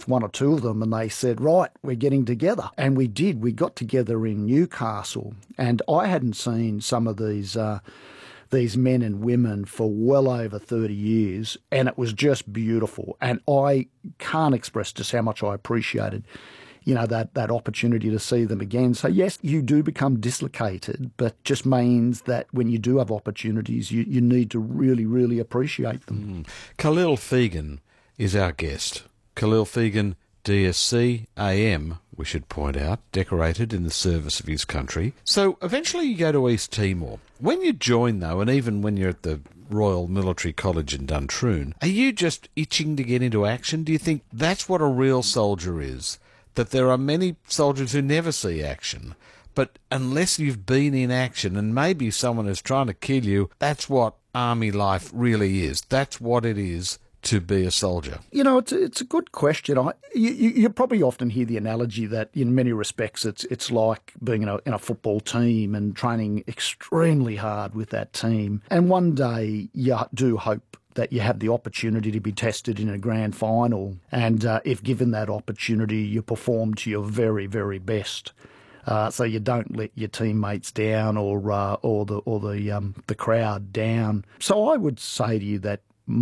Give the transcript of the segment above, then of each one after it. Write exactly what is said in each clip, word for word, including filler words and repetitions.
one or two of them, and they said, right, we're getting together. And we did. We got together in Newcastle, and I hadn't seen some of these uh, these men and women for well over thirty years, and it was just beautiful. And I can't express just how much I appreciated, you know, that, that opportunity to see them again. So yes, you do become dislocated, but just means that when you do have opportunities, you, you need to really, really appreciate them. Mm. Khalil Fegan is our guest. Khalil Fegan, D S C A M, we should point out, decorated in the service of his country. So eventually you go to East Timor. When you join, though, and even when you're at the Royal Military College in Duntroon, are you just itching to get into action? Do you think that's what a real soldier is? That there are many soldiers who never see action, but unless you've been in action and maybe someone is trying to kill you, that's what army life really is. That's what it is to be a soldier. You know, it's a, it's a good question. I, you, you probably often hear the analogy that in many respects it's it's like being in a, in a football team and training extremely hard with that team. And one day you do hope that you have the opportunity to be tested in a grand final. And uh, if given that opportunity, you perform to your very, very best. Uh, so you don't let your teammates down or uh, or the or the um, the crowd down. So I would say to you that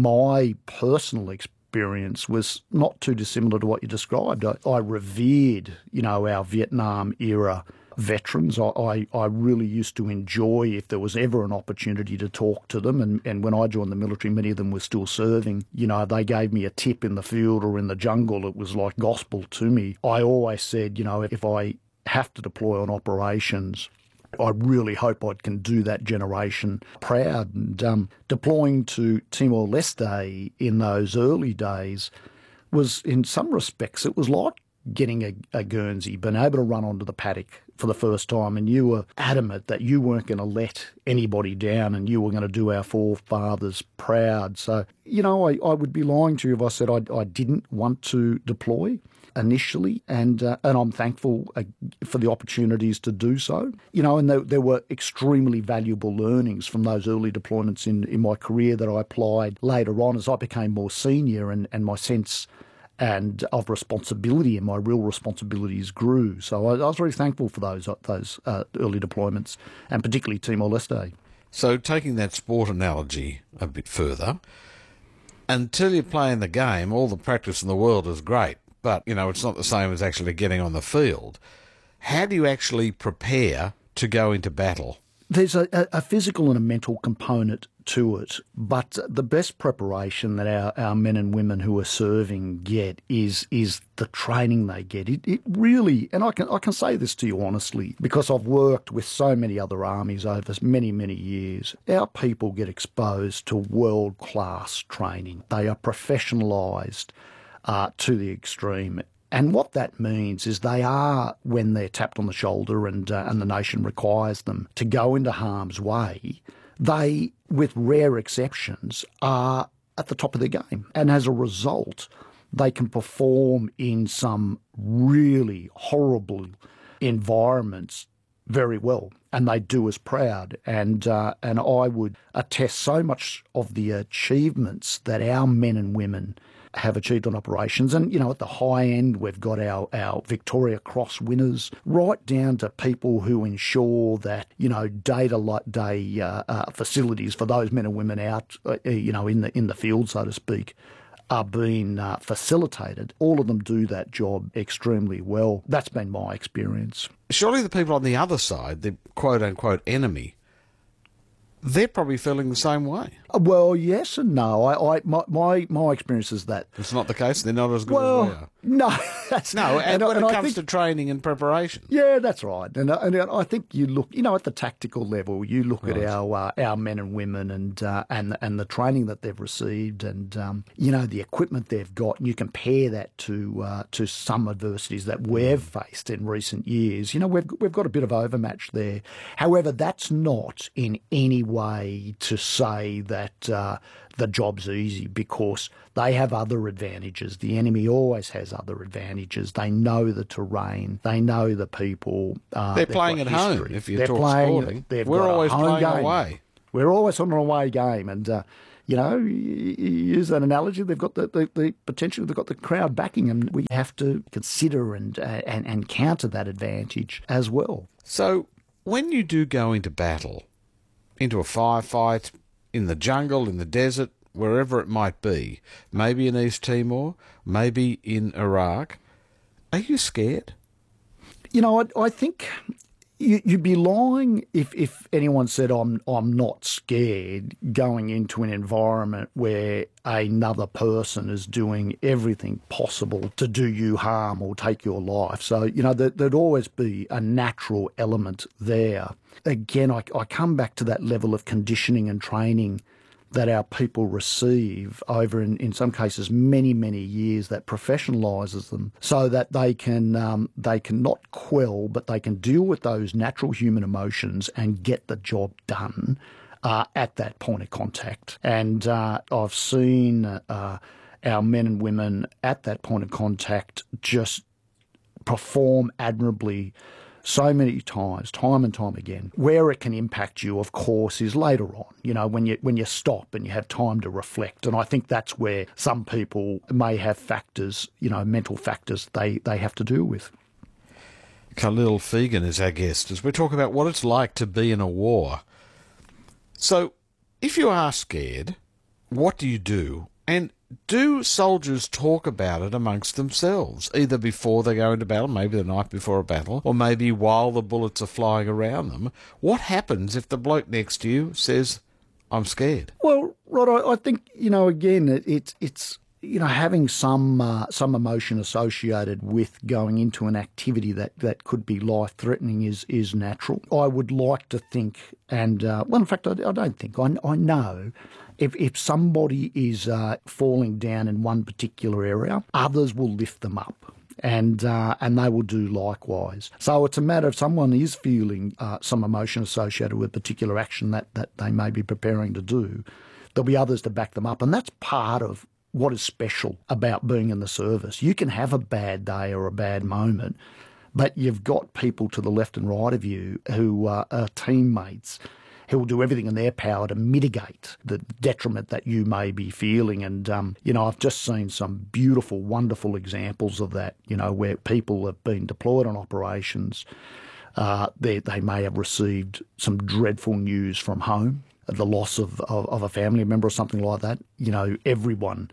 my personal experience was not too dissimilar to what you described. I, I revered, you know, our Vietnam era veterans. I, I, I really used to enjoy if there was ever an opportunity to talk to them. And, and when I joined the military, many of them were still serving. You know, they gave me a tip in the field or in the jungle. It was like gospel to me. I always said, you know, if I have to deploy on operations, I really hope I can do that generation proud. And um, deploying to Timor-Leste in those early days was, in some respects, it was like getting a, a Guernsey, being able to run onto the paddock for the first time, and you were adamant that you weren't going to let anybody down and you were going to do our forefathers proud. So, you know, I, I would be lying to you if I said I, I didn't want to deploy initially, and uh, and I'm thankful uh, for the opportunities to do so. You know, and there, there were extremely valuable learnings from those early deployments in, in my career that I applied later on as I became more senior, and, and my sense and of responsibility and my real responsibilities grew. So I, I was very thankful for those those uh, early deployments, and particularly Timor-Leste. So taking that sport analogy a bit further, until you're playing the game, all the practice in the world is great, but, you know, it's not the same as actually getting on the field. How do you actually prepare to go into battle? There's a, a physical and a mental component to it, but the best preparation that our, our men and women who are serving get is is the training they get. It, it really, and I can I can say this to you honestly, because I've worked with so many other armies over many, many years. Our people get exposed to world-class training. They are professionalised uh, to the extreme. And what that means is they are, when they're tapped on the shoulder and uh, and the nation requires them to go into harm's way, they, with rare exceptions, are at the top of their game. And as a result, they can perform in some really horrible environments very well, and they do us proud. And uh, and I would attest so much of the achievements that our men and women have achieved on operations. And, you know, at the high end, we've got our, our Victoria Cross winners, right down to people who ensure that, you know, day-to-day uh, uh, facilities for those men and women out, uh, you know, in the in the field, so to speak, are being uh, facilitated. All of them do that job extremely well. That's been my experience. Surely the people on the other side, the quote-unquote enemy, they're probably feeling the same way. Well, yes and no. I, I my, my my experience is that it's not the case. They're not as good well, as we are. No, that's no. And, and when and it I comes think, to training and preparation, yeah, that's right. And, and I think you look, you know, at the tactical level, you look right. at our uh, our men and women and uh, and and the training that they've received, and um, you know, the equipment they've got, and you compare that to uh, to some adversities that we've faced in recent years. You know, we've we've got a bit of overmatch there. However, that's not in any way to say that uh, the job's easy, because they have other advantages. The enemy always has other advantages. They know the terrain. They know the people. Uh, They're playing at history. home, if you they're talk playing, sporting. They've We're got always a home playing game. away. We're always on an away game. And, uh, You know, you, you use that analogy, they've got the, the, the potential, they've got the crowd backing them. We have to consider and, uh, and, and counter that advantage as well. So when you do go into battle, into a firefight, in the jungle, in the desert, wherever it might be, maybe in East Timor, maybe in Iraq, are you scared? You know, I, I think you, you'd be lying if, if anyone said I'm I'm not scared going into an environment where another person is doing everything possible to do you harm or take your life. So, you know, there, there'd always be a natural element there. Again, I, I come back to that level of conditioning and training that our people receive over, in, in some cases, many, many years, that professionalises them so that they can um, they can not quell, but they can deal with those natural human emotions and get the job done uh, at that point of contact. And uh, I've seen uh, our men and women at that point of contact just perform admirably so many times, time and time again. Where it can impact you, of course, is later on, you know, when you when you stop and you have time to reflect. And I think that's where some people may have factors, you know, mental factors they, they have to deal with. Khalil Fegan is our guest as we talk about what it's like to be in a war. So, if you are scared, what do you do? And do soldiers talk about it amongst themselves, either before they go into battle, maybe the night before a battle, or maybe while the bullets are flying around them? What happens if the bloke next to you says, I'm scared? Well, Rod, I, I think, you know, again, it, it, it's, you know, having some uh, some emotion associated with going into an activity that, that could be life-threatening is is natural. I would like to think, and, uh, well, in fact, I, I don't think, I, I know, If if somebody is uh, falling down in one particular area, others will lift them up, and uh, and they will do likewise. So it's a matter of someone is feeling uh, some emotion associated with a particular action that, that they may be preparing to do. There'll be others to back them up, and that's part of what is special about being in the service. You can have a bad day or a bad moment, but you've got people to the left and right of you who uh, are teammates who will do everything in their power to mitigate the detriment that you may be feeling. And, um, you know, I've just seen some beautiful, wonderful examples of that, you know, where people have been deployed on operations. Uh, they, they may have received some dreadful news from home, the loss of, of, of a family member or something like that. You know, everyone,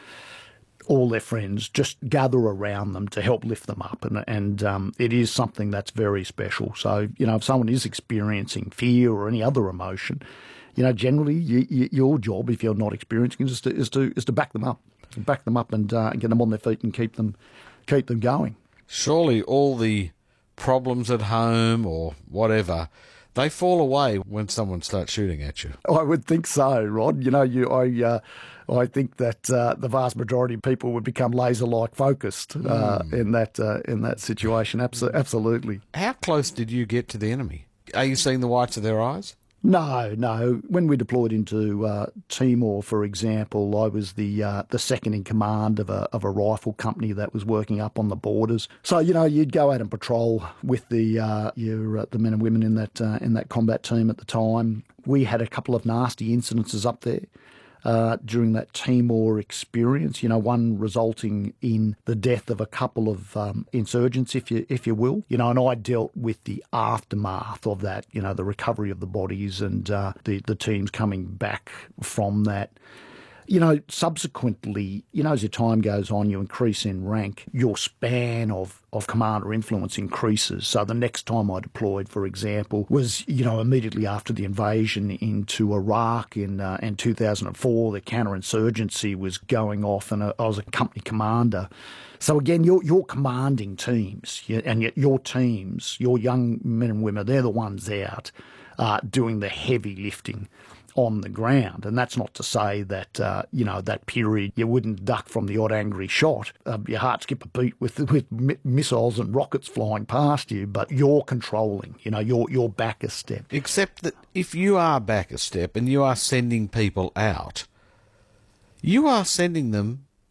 all their friends, just gather around them to help lift them up. And, and um, it is something that's very special. So, you know, if someone is experiencing fear or any other emotion, you know, generally you, you, your job, if you're not experiencing it, is to, is to, is to back them up, back them up and uh, get them on their feet and keep them, keep them going. Surely all the problems at home or whatever, they fall away when someone starts shooting at you. I would think so, Rod. You know, you, I, uh, I think that uh, the vast majority of people would become laser-like focused uh, mm. in that uh, in that situation. Abso- absolutely. How close did you get to the enemy? Are you seeing the whites of their eyes? No, no. When we deployed into uh, Timor, for example, I was the uh, the second in command of a of a rifle company that was working up on the borders. So you know, you'd go out and patrol with the uh, your uh, the men and women in that uh, in that combat team at the time. We had a couple of nasty incidences up there uh, during that Timor experience. You know, one resulting in the death of a couple of um, insurgents, if you if you will. You know, and I dealt with the aftermath of that. You know, the recovery of the bodies and uh, the the teams coming back from that. You know, subsequently, you know, as your time goes on, you increase in rank, your span of, of commander influence increases. So the next time I deployed, for example, was, you know, immediately after the invasion into Iraq in uh, in two thousand four. The counterinsurgency was going off, and I was a company commander. So again, you're, you're commanding teams, and yet your teams, your young men and women, they're the ones out uh, doing the heavy lifting on the ground. And that's not to say that, uh, you know, that period you wouldn't duck from the odd angry shot. Uh, your heart skip a beat with with mi- missiles and rockets flying past you, but you're controlling, you know, you're, you're back a step. Except that if you are back a step and you are sending people out, you are sending them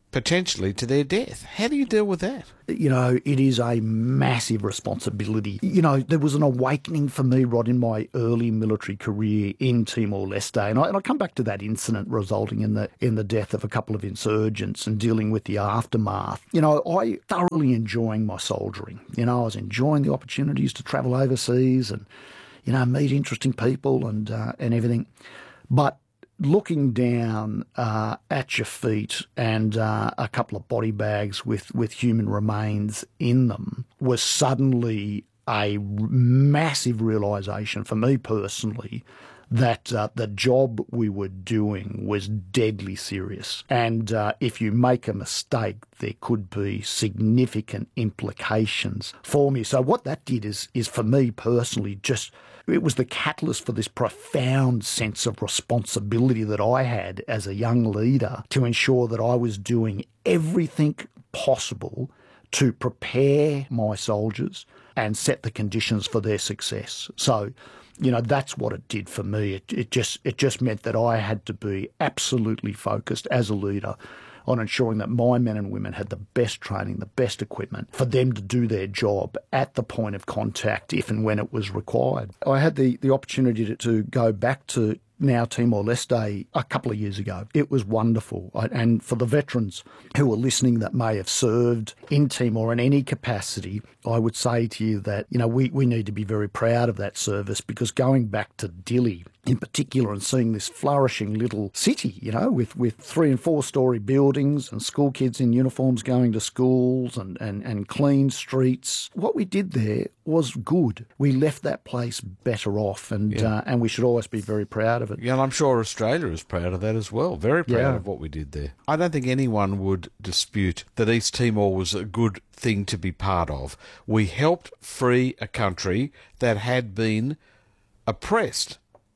potentially to their death. How do you deal with that? You know, it is a massive responsibility. You know, there was an awakening for me, Rod, in my early military career in Timor-Leste. And I, and I come back to that incident resulting in the in the death of a couple of insurgents and dealing with the aftermath. You know, I thoroughly enjoying my soldiering. You know, I was enjoying the opportunities to travel overseas and, you know, meet interesting people and uh, and everything. But looking down uh, at your feet and uh, a couple of body bags with, with human remains in them was suddenly a massive realisation for me personally that uh, the job we were doing was deadly serious. And uh, if you make a mistake, there could be significant implications for me. So what that did is, is for me personally, just it was the catalyst for this profound sense of responsibility that I had as a young leader to ensure that I was doing everything possible to prepare my soldiers and set the conditions for their success. So, you know, that's what it did for me. It, it just it just meant that I had to be absolutely focused as a leader on ensuring that my men and women had the best training, the best equipment for them to do their job at the point of contact if and when it was required. I had the, the opportunity to, to go back to now Timor-Leste a couple of years ago. It was wonderful. And for the veterans who are listening that may have served in Timor in any capacity, I would say to you that, you know, we, we need to be very proud of that service, because going back to Dili in particular and seeing this flourishing little city, you know, with, with three and four storey buildings and school kids in uniforms going to schools and, and, and clean streets, what we did there was good. We left that place better off, and yeah. uh, and we should always be very proud of it. Yeah, and I'm sure Australia is proud of that as well. Very proud yeah. of what we did there. I don't think anyone would dispute that East Timor was a good thing to be part of. We helped free a country that had been oppressed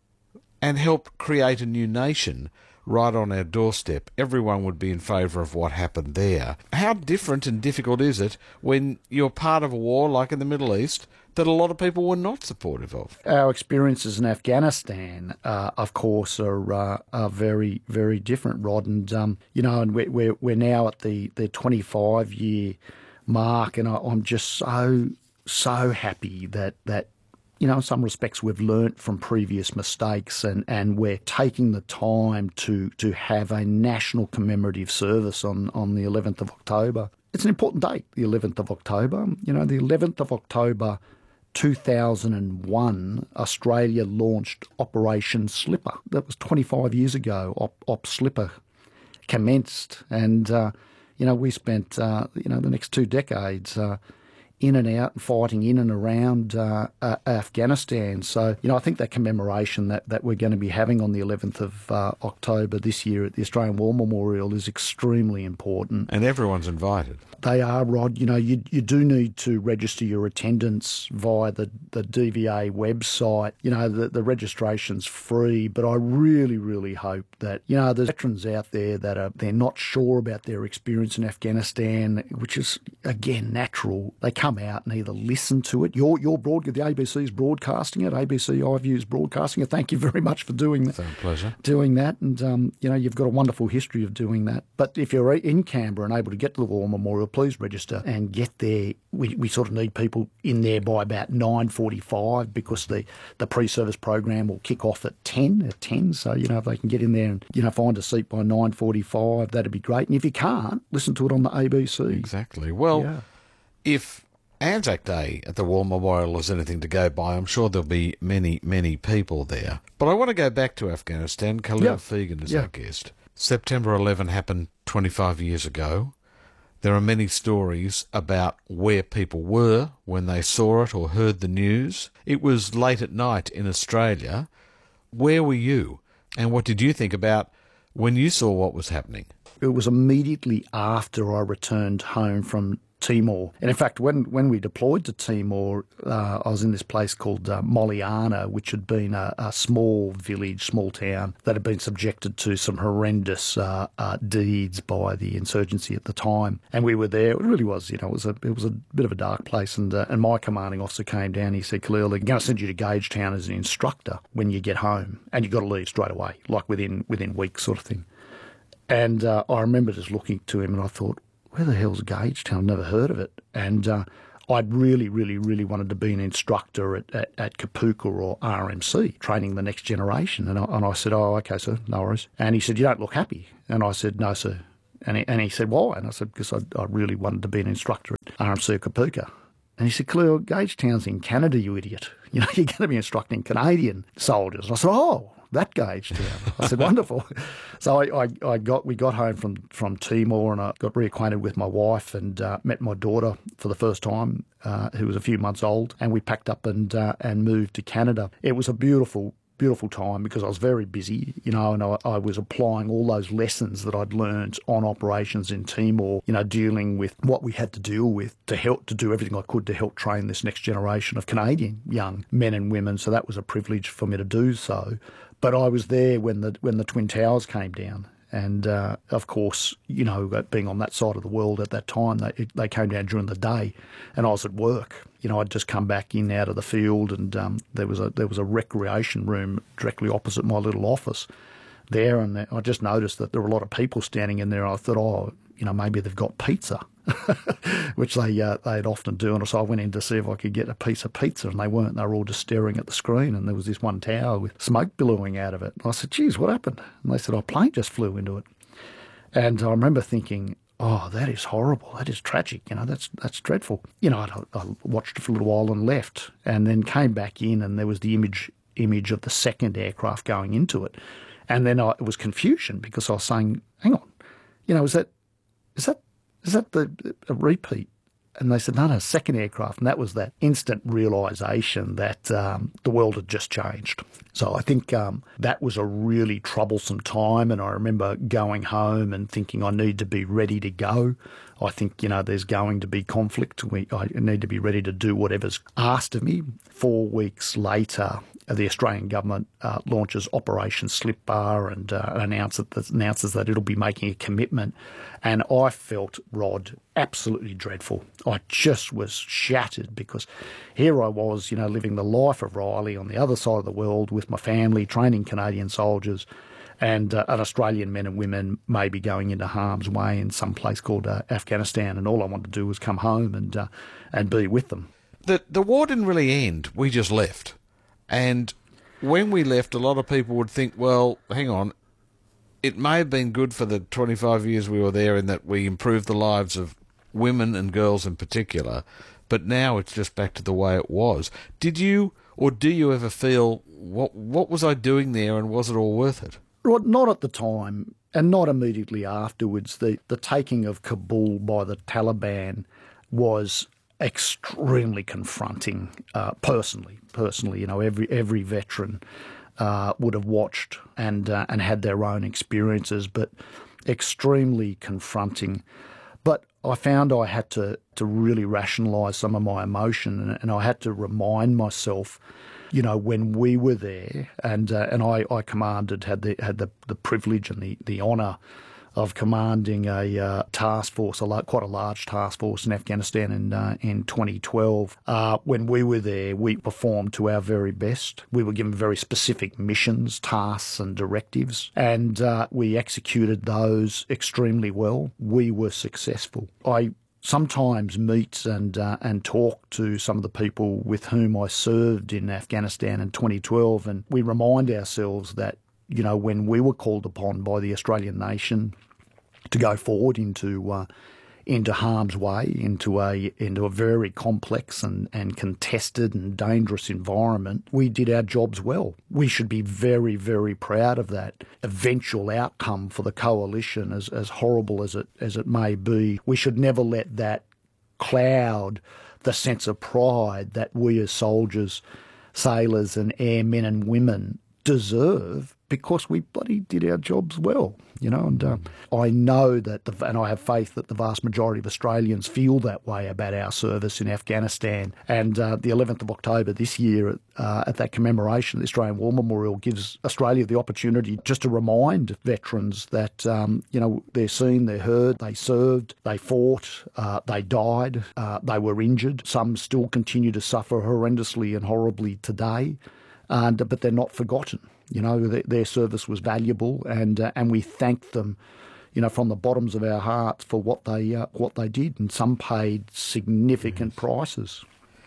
and helped create a new nation right on our doorstep. Everyone would be in favour of what happened there. How different and difficult is it when you're part of a war like in the Middle East that a lot of people were not supportive of? Our experiences in Afghanistan, uh, of course, are, uh, are very, very different, Rod. And, um, you know, and we're, we're, we're now at the, the twenty-five year mark, and I, I'm just so, so happy that, that you know, in some respects we've learnt from previous mistakes, and, and we're taking the time to, to have a national commemorative service on, on the eleventh of October. It's an important date, the eleventh of October. You know, the eleventh of October two thousand one, Australia launched Operation Slipper. That was twenty-five years ago. Op, Op Slipper commenced, and, uh, you know, we spent, uh, you know, the next two decades uh, in and out and fighting in and around uh, uh, Afghanistan. So, you know, I think that commemoration that, that we're going to be having on the eleventh of uh, October this year at the Australian War Memorial is extremely important. And everyone's invited. They are, Rod. You know, you you do need to register your attendance via the, the D V A website. You know, the, the registration's free, but I really, really hope that, you know, there's veterans out there that are, they're not sure about their experience in Afghanistan, which is, again, natural. They come out and either listen to it. Your your broad, the A B C's broadcasting it. A B C iView's broadcasting it. Thank you very much for doing that. It's a pleasure. Doing that, and um, you know, you've got a wonderful history of doing that. But if you're in Canberra and able to get to the War Memorial, please register and get there. We we sort of need people in there by about nine forty-five, because the the pre-service program will kick off at ten. At ten, so you know, if they can get in there and, you know, find a seat by nine forty-five, that'd be great. And if you can't, listen to it on the A B C. Exactly. Well, yeah. if Anzac Day at the War Memorial is anything to go by, I'm sure there'll be many, many people there. But I want to go back to Afghanistan. Khalil yeah. Fegan is yeah. our guest. September eleventh happened twenty-five years ago. There are many stories about where people were when they saw it or heard the news. It was late at night in Australia. Where were you? And what did you think about when you saw what was happening? It was immediately after I returned home from Timor. And in fact, when, when we deployed to Timor, uh, I was in this place called uh, Moliana, which had been a, a small village, small town, that had been subjected to some horrendous uh, uh, deeds by the insurgency at the time. And we were there. It really was, you know, it was a, it was a bit of a dark place. And, uh, and my commanding officer came down. He said, Khalil, they're going to send you to Gagetown as an instructor when you get home. And you've got to leave straight away, like within, within weeks sort of thing. And uh, I remember just looking to him and I thought, where the hell's Gagetown? I've never heard of it. And uh, I'd really, really, really wanted to be an instructor at, at, at Kapooka or R M C, training the next generation. And I, and I said, oh, okay, sir, no worries. And he said, you don't look happy. And I said, no, sir. And he, and he said, why? And I said, because I, I really wanted to be an instructor at R M C or Kapooka. And he said, Khalil, Gagetown's in Canada, you idiot. You know, you're going to be instructing Canadian soldiers. And I said, oh, that Gagetown. I said, wonderful. So I, I, I got we got home from, from Timor and I got reacquainted with my wife and uh, met my daughter for the first time, uh, who was a few months old, and we packed up and uh, and moved to Canada. It was a beautiful, beautiful time because I was very busy, you know, and I, I was applying all those lessons that I'd learned on operations in Timor, you know, dealing with what we had to deal with to help to do everything I could to help train this next generation of Canadian young men and women. So that was a privilege for me to do so. But I was there when the when the Twin Towers came down. And, uh, of course, you know, being on that side of the world at that time, they, they came down during the day and I was at work. You know, I'd just come back in out of the field and um, there was a there was a recreation room directly opposite my little office there. And I just noticed that there were a lot of people standing in there. I thought, oh, you know, maybe they've got pizza, which they, uh, they'd often do. And so I went in to see if I could get a piece of pizza and they weren't. They were all just staring at the screen and there was this one tower with smoke billowing out of it. And I said, geez, what happened? And they said, our plane just flew into it. And I remember thinking, oh, that is horrible. That is tragic. You know, that's that's dreadful. You know, I, I watched it for a little while and left and then came back in and there was the image image of the second aircraft going into it. And then I, it was confusion because I was saying, hang on, you know, is that is that is that the a repeat? And they said, no, no, second aircraft. And that was that instant realisation that um, the world had just changed. So I think um, that was a really troublesome time. And I remember going home and thinking I need to be ready to go. I think, you know, there's going to be conflict. We, I need to be ready to do whatever's asked of me. Four weeks later, the Australian government uh, launches Operation Slip Bar and uh, announces, that, announces that it'll be making a commitment. And I felt, Rod, absolutely dreadful. I just was shattered because here I was, you know, living the life of Riley on the other side of the world with my family, training Canadian soldiers, and uh, an Australian men and women maybe going into harm's way in some place called uh, Afghanistan. And all I wanted to do was come home and uh, and be with them. The, the war didn't really end. We just left. And when we left, a lot of people would think, well, hang on, it may have been good for the twenty-five years we were there in that we improved the lives of women and girls in particular, but now it's just back to the way it was. Did you or do you ever feel, what what was I doing there and was it all worth it? Rod, not at the time and not immediately afterwards. The, the taking of Kabul by the Taliban was extremely confronting, uh, personally. Personally, you know, every every veteran uh, would have watched and uh, and had their own experiences, but extremely confronting. But I found I had to to really rationalise some of my emotion, and, and I had to remind myself, you know, when we were there, and uh, and I, I commanded, had the had the, the privilege and the, the honour of commanding a uh, task force, a quite a large task force in Afghanistan in uh, in twenty twelve. Uh, when we were there, we performed to our very best. We were given very specific missions, tasks and directives, and uh, we executed those extremely well. We were successful. I sometimes meet and uh, and talk to some of the people with whom I served in Afghanistan in twenty twelve, and we remind ourselves that, you know, when we were called upon by the Australian nation to go forward into uh, into harm's way, into a into a very complex and, and contested and dangerous environment, we did our jobs well. We should be very, very proud of that eventual outcome for the coalition, as, as horrible as it as it may be. We should never let that cloud the sense of pride that we as soldiers, sailors and airmen and women deserve, because we bloody did our jobs well, you know. And uh, I know that, the, and I have faith that the vast majority of Australians feel that way about our service in Afghanistan. And uh, the eleventh of October this year, uh, at that commemoration, the Australian War Memorial gives Australia the opportunity just to remind veterans that, um, you know, they're seen, they're heard, they served, they fought, uh, they died, uh, they were injured. Some still continue to suffer horrendously and horribly today. And, but they're not forgotten. You know, their, their service was valuable, and uh, and we thank them you know, from the bottoms of our hearts for what they uh, what they did, and some paid significant prices.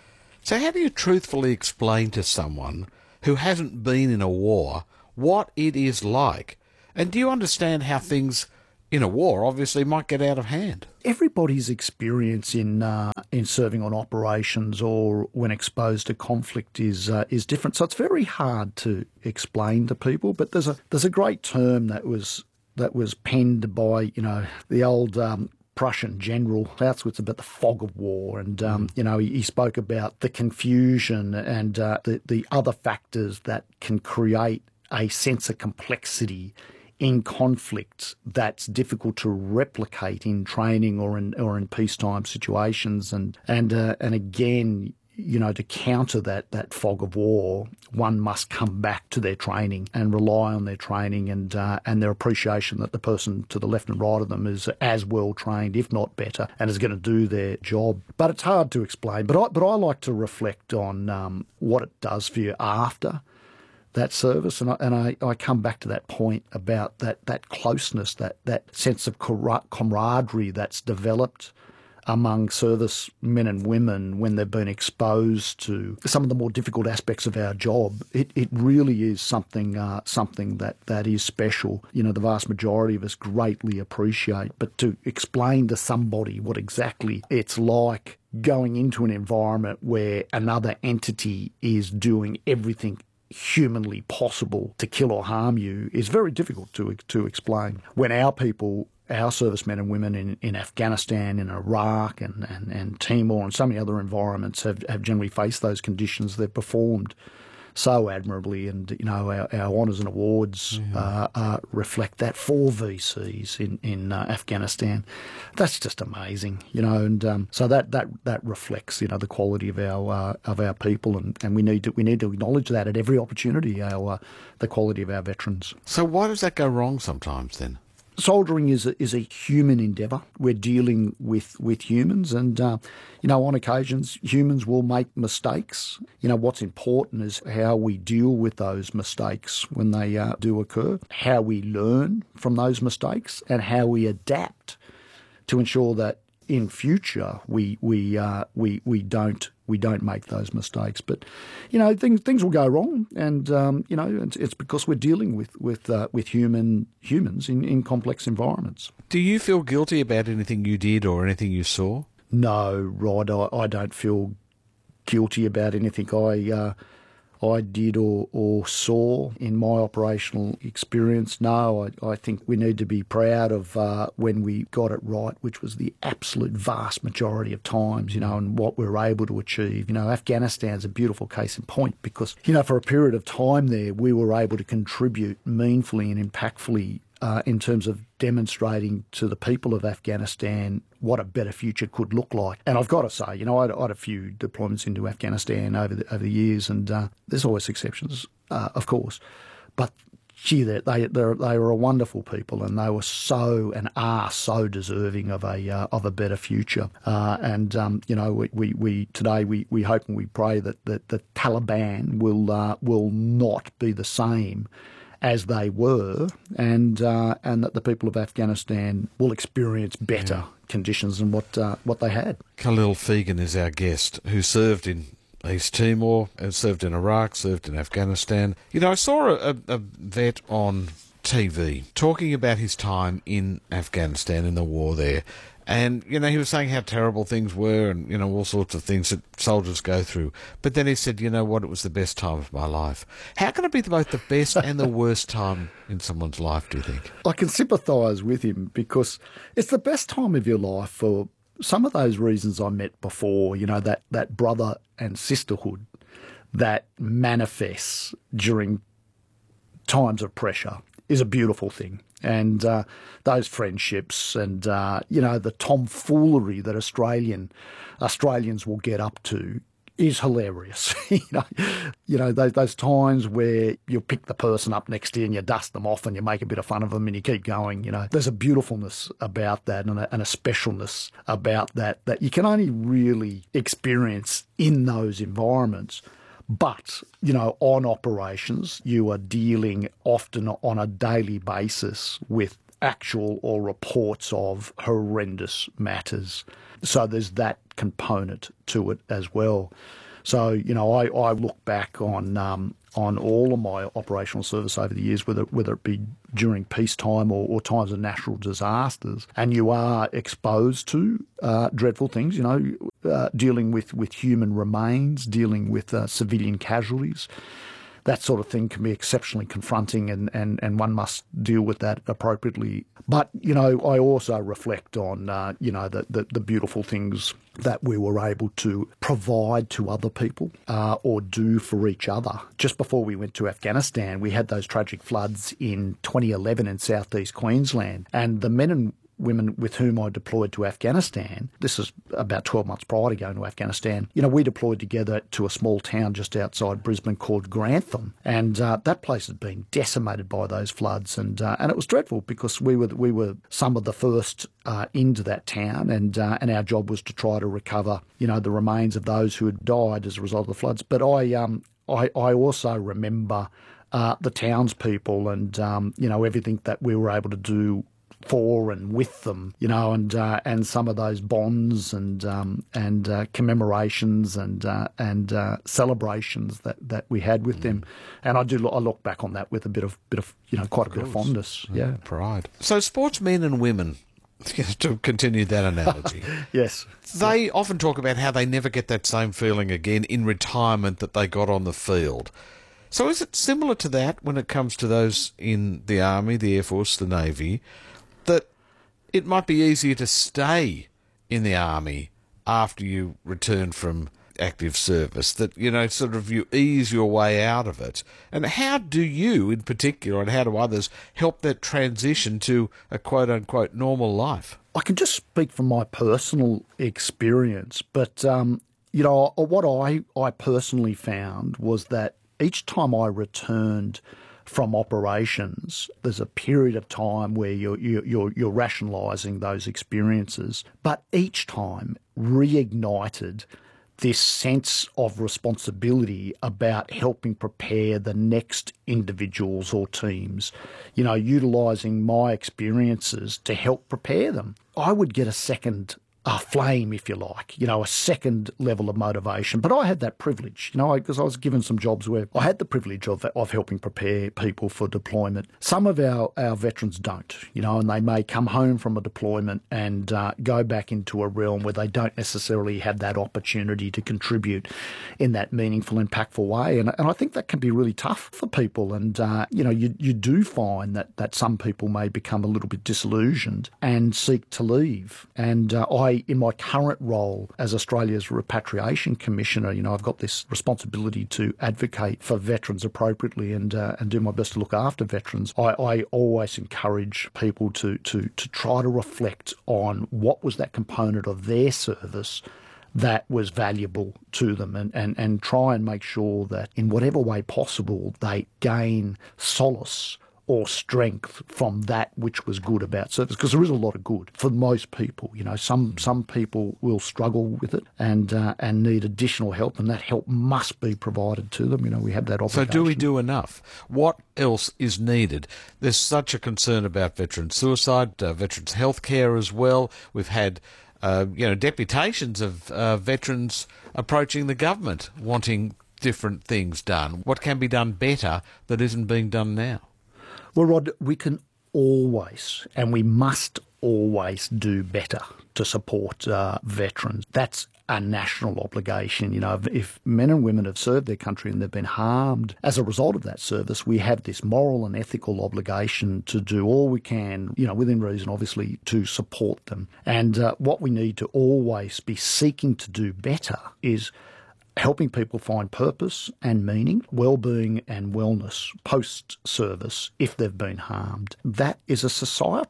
So how do you truthfully explain to someone who hasn't been in a war what it is like? And do you understand how things in a war obviously might get out of hand? Everybody's experience in uh, in serving on operations or when exposed to conflict is uh, is different. So it's very hard to explain to people. But there's a there's a great term that was that was penned by you know the old Um, Prussian general Clausewitz about the fog of war, and um, you know he, he spoke about the confusion and uh, the the other factors that can create a sense of complexity in conflict that's difficult to replicate in training or in or in peacetime situations, and and uh, and again, you know, to counter that that fog of war, one must come back to their training and rely on their training and uh, and their appreciation that the person to the left and right of them is as well trained, if not better, and is going to do their job. But it's hard to explain. But I but I like to reflect on um, what it does for you after that service, and I, and I, I come back to that point about that that closeness, that that sense of camaraderie that's developed among service men and women when they've been exposed to some of the more difficult aspects of our job. It it really is something uh, something that, that is special. You know, the vast majority of us greatly appreciate. But to explain to somebody what exactly it's like going into an environment where another entity is doing everything humanly possible to kill or harm you is very difficult to to explain. When our people, our servicemen and women in, in Afghanistan, in Iraq and, and, and Timor and so many other environments have, have generally faced those conditions, they've performed so admirably, and you know our, our honours and awards yeah. uh, uh, reflect that for V Cs in in uh, Afghanistan. That's just amazing, you know, and um, so that, that that reflects you know the quality of our uh, of our people, and, and we need to we need to acknowledge that at every opportunity, our uh, the quality of our veterans. So why does that go wrong sometimes then? Soldiering is a, is a human endeavour. We're dealing with, with humans, and uh, you know on occasions humans will make mistakes. You know what's important is how we deal with those mistakes when they uh, do occur, how we learn from those mistakes, and how we adapt to ensure that in future we we uh, we we don't we don't make those mistakes. But you know things things will go wrong, and um, you know it's, it's because we're dealing with with uh, with human humans in, in complex environments. Do you feel guilty about anything you did or anything you saw? No, Rod, I, I don't feel guilty about anything I uh, I did or, or saw in my operational experience. No, I, I think we need to be proud of uh, when we got it right, which was the absolute vast majority of times, you know, and what we were able to achieve. You know, Afghanistan's a beautiful case in point because, you know, for a period of time there, we were able to contribute meaningfully and impactfully Uh, in terms of demonstrating to the people of Afghanistan what a better future could look like. And I've got to say, you know, I had, I had a few deployments into Afghanistan over the, over the years, and uh, there's always exceptions, uh, of course. But gee, they they they were a wonderful people, and they were so and are so deserving of a uh, of a better future. Uh, and um, you know, we, we, we today we, we hope and we pray that that the Taliban will uh, will not be the same as they were, and uh, and that the people of Afghanistan will experience better yeah. conditions than what uh, what they had. Khalil Fegan is our guest, who served in East Timor, and served in Iraq, served in Afghanistan. You know, I saw a, a vet on T V talking about his time in Afghanistan in the war there. And, you know, he was saying how terrible things were and, you know, all sorts of things that soldiers go through. But then he said, you know what, it was the best time of my life. How can it be both the best and the worst time in someone's life, do you think? I can sympathise with him because it's the best time of your life for some of those reasons I met before, you know, that, that brother and sisterhood that manifests during times of pressure is a beautiful thing. And uh, those friendships and, uh, you know, the tomfoolery that Australian Australians will get up to is hilarious. you know, you know those, those times where you pick the person up next to you and you dust them off and you make a bit of fun of them and you keep going. You know, there's a beautifulness about that and a, and a specialness about that that you can only really experience in those environments. But, you know, on operations, you are dealing often on a daily basis with actual or reports of horrendous matters. So there's that component to it as well. So, you know, I, I look back on um, on all of my operational service over the years, whether whether it be during peacetime or, or times of natural disasters, and you are exposed to uh, dreadful things, you know, uh, dealing with, with human remains, dealing with uh, civilian casualties. That sort of thing can be exceptionally confronting, and, and, and one must deal with that appropriately. But, you know, I also reflect on, uh, you know, the, the, the beautiful things that we were able to provide to other people uh, or do for each other. Just before we went to Afghanistan, we had those tragic floods in twenty eleven in southeast Queensland, and the men and women with whom I deployed to Afghanistan, this is about twelve months prior to going to Afghanistan, you know, we deployed together to a small town just outside Brisbane called Grantham, and uh, that place had been decimated by those floods, and uh, and it was dreadful because we were we were some of the first uh, into that town, and uh, and our job was to try to recover, you know, the remains of those who had died as a result of the floods. But I um I, I also remember uh, the townspeople and um, you know, everything that we were able to do for and with them, you know, and uh, and some of those bonds and um, and uh, commemorations and uh, and uh, celebrations that, that we had with mm. them, and I do look, I look back on that with a bit of bit of you know quite a bit of fondness, yeah, yeah, pride. So sportsmen and women, to continue that analogy, yes, they yeah. often talk about how they never get that same feeling again in retirement that they got on the field. So is it similar to that when it comes to those in the Army, the Air Force, the Navy, that it might be easier to stay in the Army after you return from active service, that, you know, sort of you ease your way out of it? And how do you, in particular, and how do others help that transition to a quote-unquote normal life? I can just speak from my personal experience, but, um, you know, what I, I personally found was that each time I returned from operations, there's a period of time where you're, you're, you're rationalising those experiences, but each time reignited this sense of responsibility about helping prepare the next individuals or teams, you know, utilising my experiences to help prepare them. I would get a second a flame, if you like, you know, a second level of motivation. But I had that privilege, you know, because I, I was given some jobs where I had the privilege of of helping prepare people for deployment. Some of our, our veterans don't, you know, and they may come home from a deployment and uh, go back into a realm where they don't necessarily have that opportunity to contribute in that meaningful, impactful way. And, and I think that can be really tough for people. And, uh, you know, you, you do find that, that some people may become a little bit disillusioned and seek to leave. And uh, I in my current role as Australia's Repatriation Commissioner, you know, I've got this responsibility to advocate for veterans appropriately and uh, and do my best to look after veterans. I, I always encourage people to, to, to try to reflect on what was that component of their service that was valuable to them, and, and, and try and make sure that in whatever way possible they gain solace or strength from that which was good about service, because there is a lot of good for most people. You know, some some people will struggle with it and uh, and need additional help, and that help must be provided to them. You know, we have that obligation. So do we do enough? What else is needed? There's such a concern about veteran suicide, uh, veterans' health care as well. We've had uh, you know, deputations of uh, veterans approaching the government wanting different things done. What can be done better that isn't being done now? Well, Rod, we can always, and we must always do better to support uh, veterans. That's a national obligation. You know, if men and women have served their country and they've been harmed as a result of that service, we have this moral and ethical obligation to do all we can, you know, within reason, obviously, to support them. And uh, what we need to always be seeking to do better is helping people find purpose and meaning, well-being and wellness post-service if they've been harmed. That is a societal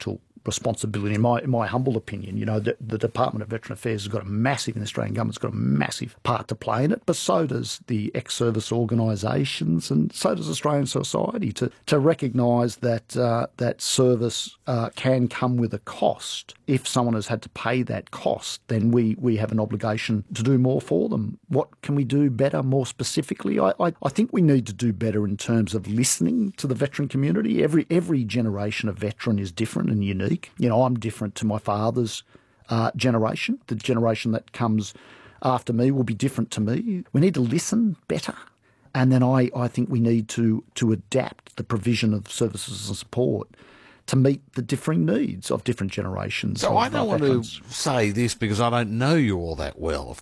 responsibility, in my, in my humble opinion. You know, the, the Department of Veteran Affairs has got a massive, and the Australian government's got a massive part to play in it, but so does the ex-service organisations, and so does Australian society, to, to recognise that uh, that service uh, can come with a cost. If someone has had to pay that cost, then we, we have an obligation to do more for them. What can we do better, more specifically? I, I, I think we need to do better in terms of listening to the veteran community. Every every generation of veteran is different and unique. You know, I'm different to my father's uh, generation. The generation that comes after me will be different to me. We need to listen better. And then I, I think we need to, to adapt the provision of services and support to meet the differing needs of different generations. So of, I don't uh, want veterans. to say this because I don't know you all that well, of